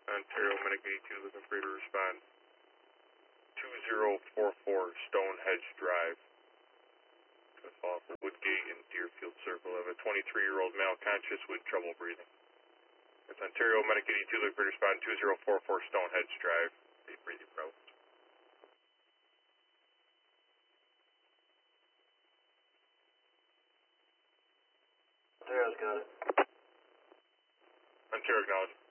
Ontario Medic 82 looking for you to respond. 2044 Stonehenge Drive. Off of Woodgate and Deerfield Circle. I have a 23-year-old male conscious with trouble breathing. That's Ontario Medic 82 looking for you to respond. 2044 Stonehenge Drive. Breathing problems. Ontario's got it. Ontario acknowledged.